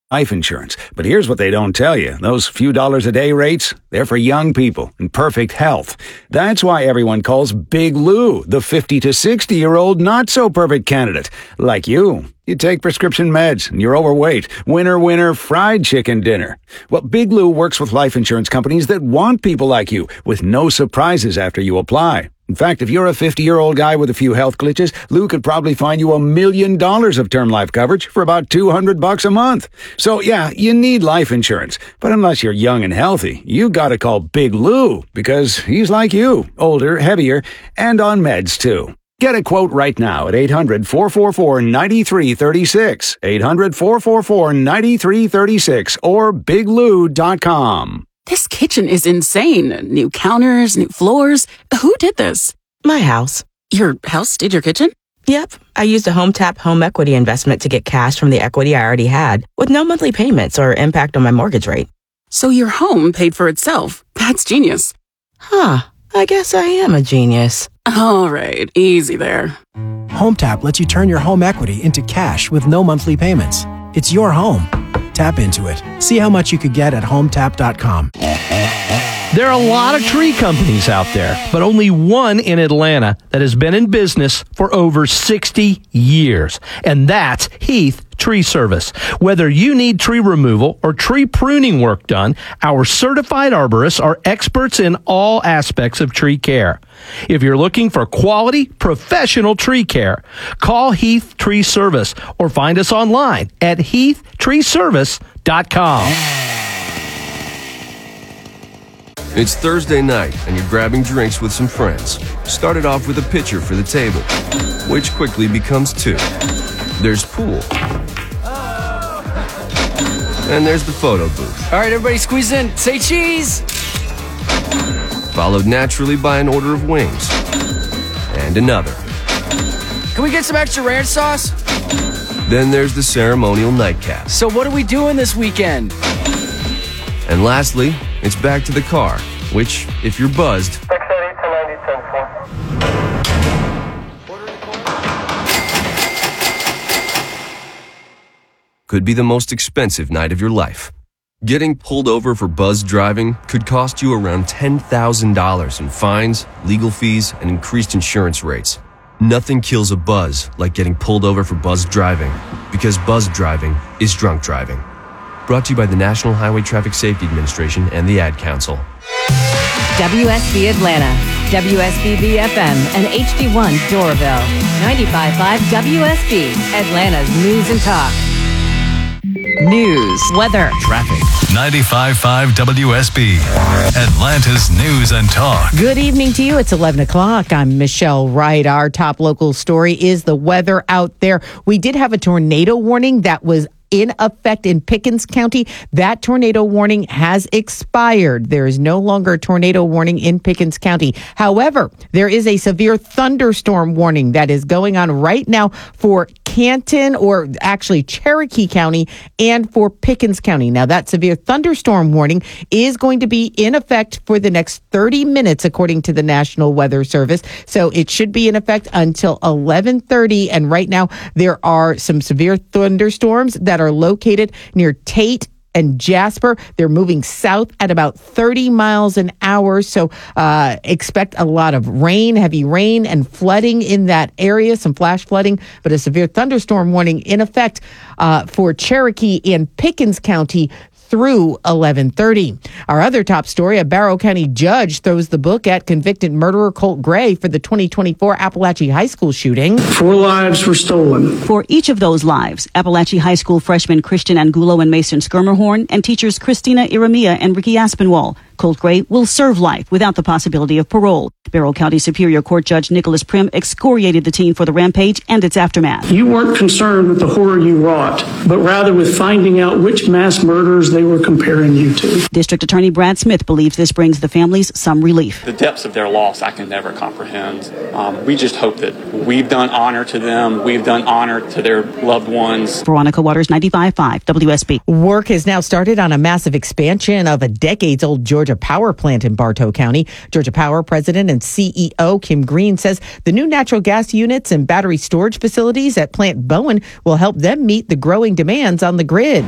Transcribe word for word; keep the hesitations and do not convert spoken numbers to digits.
life insurance. But here's what they don't tell you. Those few dollars a day rates, they're for young people in perfect health. That's why everyone calls Big Lou the fifty to sixty-year-old not-so-perfect candidate. Like you. You take prescription meds and you're overweight. Winner, winner, fried chicken dinner. Well, Big Lou works with life insurance companies that want people like you with no surprises after you apply. In fact, if you're a fifty-year-old guy with a few health glitches, Lou could probably find you a million dollars of term life coverage for about two hundred bucks a month. So yeah, you need life insurance. But unless you're young and healthy, you gotta call Big Lou because he's like you, older, heavier, and on meds too. Get a quote right now at eight hundred, four four four, nine three three six, eight hundred, four four four, nine three three six, or big lou dot com. This kitchen is insane. New counters, new floors. Who did this? My house. Your house did your kitchen? Yep. I used a HomeTap home equity investment to get cash from the equity I already had, with no monthly payments or impact on my mortgage rate. So your home paid for itself. That's genius. Huh. I guess I am a genius. All right. Easy there. HomeTap lets you turn your home equity into cash with no monthly payments. It's your home. Tap into it. See how much you could get at home tap dot com. There are a lot of tree companies out there, but only one in Atlanta that has been in business for over sixty years, and that's Heath Tree Service. Whether you need tree removal or tree pruning work done, our certified arborists are experts in all aspects of tree care. If you're looking for quality, professional tree care, call Heath Tree Service or find us online at heath tree service dot com. It's Thursday night, and you're grabbing drinks with some friends. Started off with a pitcher for the table, which quickly becomes two. There's pool. And there's the photo booth. All right, everybody squeeze in. Say cheese! Followed naturally by an order of wings. And another. Can we get some extra ranch sauce? Then there's the ceremonial nightcap. So what are we doing this weekend? And lastly, it's back to the car, which, if you're buzzed, could be the most expensive night of your life. Getting pulled over for buzzed driving could cost you around ten thousand dollars in fines, legal fees, and increased insurance rates. Nothing kills a buzz like getting pulled over for buzzed driving, because buzzed driving is drunk driving. Brought to you by the National Highway Traffic Safety Administration and the Ad Council. W S B Atlanta, W S B B F M, and H D one Doraville. ninety-five point five W S B, Atlanta's news and talk. News, weather, traffic. ninety-five point five W S B, Atlanta's news and talk. Good evening to you. It's eleven o'clock. I'm Michelle Wright. Our top local story is the weather out there. We did have a tornado warning that was in effect in Pickens County. That tornado warning has expired. There is no longer a tornado warning in Pickens County. However, there is a severe thunderstorm warning that is going on right now for Canton, or actually Cherokee County, and for Pickens County. Now, that severe thunderstorm warning is going to be in effect for the next thirty minutes, according to the National Weather Service. So it should be in effect until eleven thirty. And right now, there are some severe thunderstorms that are located near Tate and Jasper. They're moving south at about thirty miles an hour. So uh, expect a lot of rain, heavy rain and flooding in that area, some flash flooding, but a severe thunderstorm warning in effect uh, for Cherokee and Pickens County through eleven thirty. Our other top story, a Barrow County judge throws the book at convicted murderer Colt Gray for the twenty twenty-four Appalachia High School shooting. Four lives were stolen. For each of those lives, Appalachia High School freshmen Christian Angulo and Mason Skirmerhorn and teachers Christina Iramia and Ricky Aspinwall, Colt Gray will serve life without the possibility of parole. Barrow County Superior Court Judge Nicholas Prim excoriated the teen for the rampage and its aftermath. You weren't concerned with the horror you wrought, but rather with finding out which mass murders they were comparing you to. District Attorney Brad Smith believes this brings the families some relief. The depths of their loss I can never comprehend. Um, we just hope that we've done honor to them, we've done honor to their loved ones. Veronica Waters, ninety-five point five W S B. Work has now started on a massive expansion of a decades-old Georgia Power plant in Bartow County. Georgia Power President and C E O Kim Green says the new natural gas units and battery storage facilities at Plant Bowen will help them meet the growing demands on the grid.